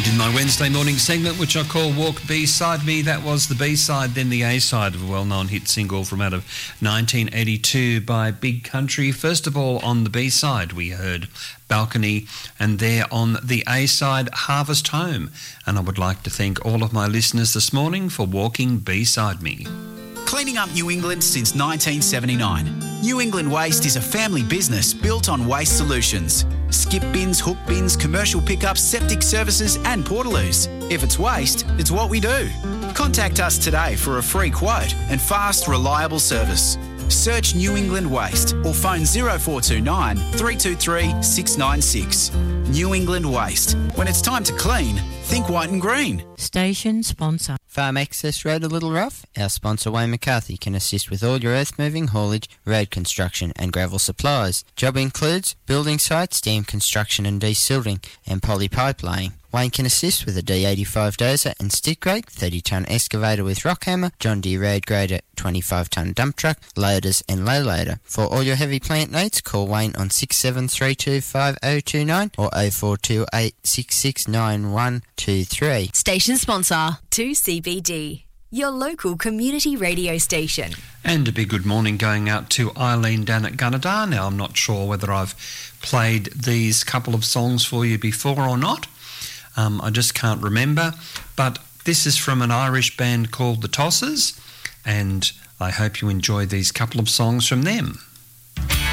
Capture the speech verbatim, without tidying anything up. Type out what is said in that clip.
And in my Wednesday morning segment, which I call Walk B-Side Me, that was the B-side, then the A-side of a well-known hit single from out of nineteen eighty-two by Big Country. First of all, on the B-side, we heard Balcony, and there on the A-side, Harvest Home. And I would like to thank all of my listeners this morning for walking B-side me. Cleaning up New England since nineteen seventy-nine. New England Waste is a family business built on waste solutions. Skip bins, hook bins, commercial pickups, septic services and portaloos. If it's waste, it's what we do. Contact us today for a free quote and fast, reliable service. Search New England Waste or phone zero four two nine, three two three, six nine six. New England Waste. When it's time to clean, think white and green. Station sponsor. Farm Access Road a little rough? Our sponsor Wayne McCarthy can assist with all your earth moving, haulage, road construction and gravel supplies. Job includes building sites, dam construction and desilting and poly pipe laying. Wayne can assist with a D eighty-five dozer and stick rake, thirty tonne excavator with rock hammer, John Deere road grader, twenty-five tonne dump truck, loaders and low loader. For all your heavy plant needs, call Wayne on six seven three two five oh two nine or oh four two eight six six nine one two three. Station sponsor, two C B D, your local community radio station. And a big good morning going out to Eileen down at Gunnedah. Now, I'm not sure whether I've played these couple of songs for you before or not. Um, I just can't remember. But this is from an Irish band called The Tossers, and I hope you enjoy these couple of songs from them.